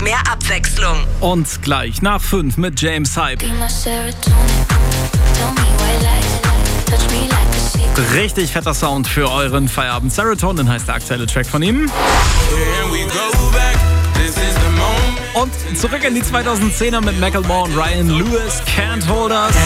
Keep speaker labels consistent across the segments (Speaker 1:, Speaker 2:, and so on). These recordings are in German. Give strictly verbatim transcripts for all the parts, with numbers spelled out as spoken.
Speaker 1: mehr Abwechslung.
Speaker 2: Und gleich nach fünf mit James Hype. Richtig fetter Sound für euren Feierabend. Serotonin heißt der aktuelle Track von ihm. Und zurück in die zweitausendzehner mit Macklemore und Ryan Lewis, Can't Hold Us.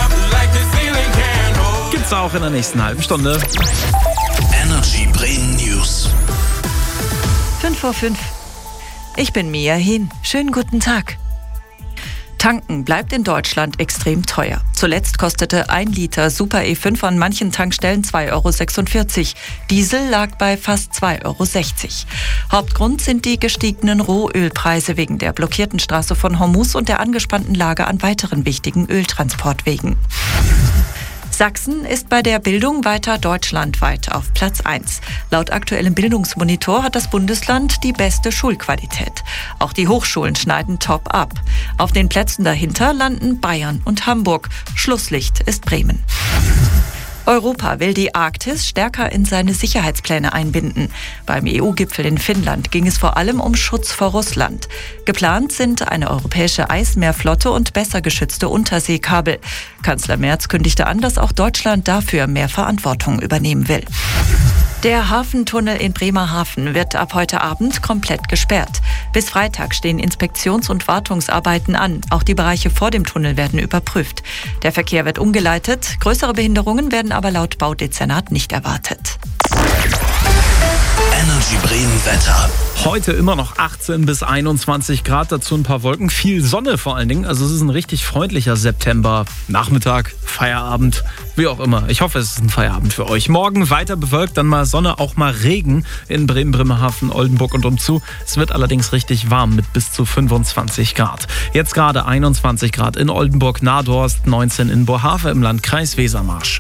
Speaker 2: Gibt's auch in der nächsten halben Stunde.
Speaker 3: Energy Bremen News.
Speaker 4: fünf vor fünf. Ich bin Mia Hin. Schönen guten Tag. Tanken bleibt in Deutschland extrem teuer. Zuletzt kostete ein Liter Super E fünf an manchen Tankstellen zwei Euro sechsundvierzig. Diesel lag bei fast zwei Euro sechzig. Hauptgrund sind die gestiegenen Rohölpreise wegen der blockierten Straße von Hormuz und der angespannten Lage an weiteren wichtigen Öltransportwegen. Sachsen ist bei der Bildung weiter deutschlandweit auf Platz eins. Laut aktuellem Bildungsmonitor hat das Bundesland die beste Schulqualität. Auch die Hochschulen schneiden top ab. Auf den Plätzen dahinter landen Bayern und Hamburg. Schlusslicht ist Bremen. Europa will die Arktis stärker in seine Sicherheitspläne einbinden. Beim E U-Gipfel in Finnland ging es vor allem um Schutz vor Russland. Geplant sind eine europäische Eismeerflotte und besser geschützte Unterseekabel. Kanzler Merz kündigte an, dass auch Deutschland dafür mehr Verantwortung übernehmen will. Der Hafentunnel in Bremerhaven wird ab heute Abend komplett gesperrt. Bis Freitag stehen Inspektions- und Wartungsarbeiten an. Auch die Bereiche vor dem Tunnel werden überprüft. Der Verkehr wird umgeleitet. Größere Behinderungen werden aber laut Baudezernat nicht erwartet.
Speaker 3: Energy Bremen Wetter.
Speaker 2: Heute immer noch achtzehn bis einundzwanzig Grad, dazu ein paar Wolken, viel Sonne vor allen Dingen. Also es ist ein richtig freundlicher September, Nachmittag, Feierabend, wie auch immer. Ich hoffe, es ist ein Feierabend für euch. Morgen weiter bewölkt, dann mal Sonne, auch mal Regen in Bremen, Bremerhaven, Oldenburg und umzu. Es wird allerdings richtig warm mit bis zu fünfundzwanzig Grad. Jetzt gerade einundzwanzig Grad in Oldenburg-Nadorst, neunzehn in Bohave im Landkreis Wesermarsch.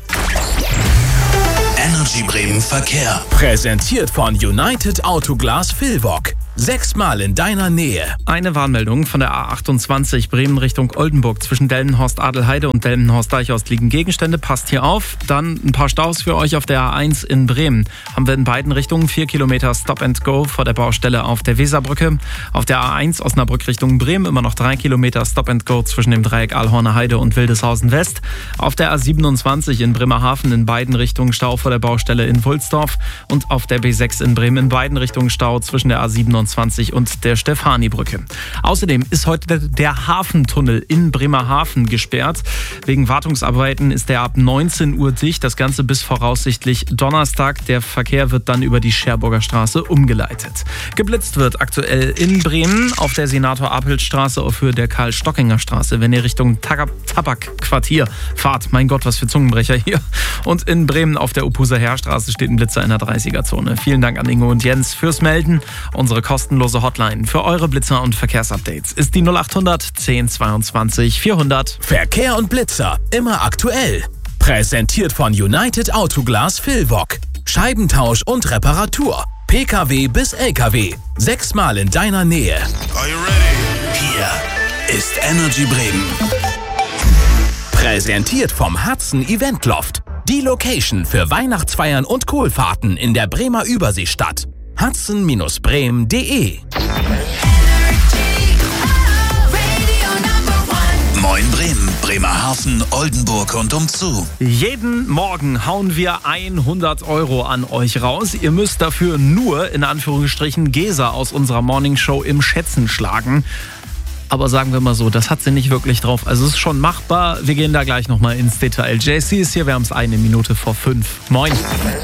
Speaker 3: Energy Bremen Verkehr.
Speaker 5: Präsentiert von United Autoglas Vilvoc. Sechsmal in deiner Nähe.
Speaker 2: Eine Warnmeldung von der A achtundzwanzig Bremen Richtung Oldenburg. Zwischen Delmenhorst-Adelheide und Delmenhorst-Deichhorst liegen Gegenstände. Passt hier auf. Dann ein paar Staus für euch auf der A eins in Bremen. Haben wir in beiden Richtungen vier Kilometer Stop and Go vor der Baustelle auf der Weserbrücke. Auf der A eins Osnabrück Richtung Bremen immer noch drei Kilometer Stop and Go zwischen dem Dreieck Aalhorner Heide und Wildeshausen West. Auf der A siebenundzwanzig in Bremerhaven in beiden Richtungen Stau vor der Baustelle in Wulsdorf. Und auf der B sechs in Bremen in beiden Richtungen Stau zwischen der A siebenundzwanzig und der Stefani-Brücke. Außerdem ist heute der Hafentunnel in Bremerhaven gesperrt. Wegen Wartungsarbeiten ist der ab neunzehn Uhr dicht. Das Ganze bis voraussichtlich Donnerstag. Der Verkehr wird dann über die Scherburger Straße umgeleitet. Geblitzt wird aktuell in Bremen auf der Senator-Apelt-Straße auf Höhe der Karl-Stockinger-Straße. Wenn ihr Richtung Tabak-Quartier fahrt, mein Gott, was für Zungenbrecher hier. Und in Bremen auf der Upuser-Heerstraße steht ein Blitzer in der dreißiger-Zone. Vielen Dank an Ingo und Jens fürs Melden. Unsere kostenlose Hotline für eure Blitzer- und Verkehrsupdates ist die null achthundert zehn zweiundzwanzig vierhundert.
Speaker 5: Verkehr und Blitzer, immer aktuell. Präsentiert von United Autoglas Vilvoc. Scheibentausch und Reparatur. P K W bis L K W. Sechsmal in deiner Nähe.
Speaker 3: Are you ready? Hier ist Energy Bremen.
Speaker 5: Präsentiert vom Hudson Event Loft. Die Location für Weihnachtsfeiern und Kohlfahrten in der Bremer Überseestadt. hudson Bindestrich bremen punkt de.
Speaker 3: Moin Bremen, Bremerhaven, Oldenburg und umzu.
Speaker 2: Jeden Morgen hauen wir hundert Euro an euch raus. Ihr müsst dafür nur, in Anführungsstrichen, Gesa aus unserer Morningshow im Schätzen schlagen. Aber sagen wir mal so, das hat sie nicht wirklich drauf. Also es ist schon machbar. Wir gehen da gleich nochmal ins Detail. J C ist hier, wir haben es eine Minute vor fünf. Moin.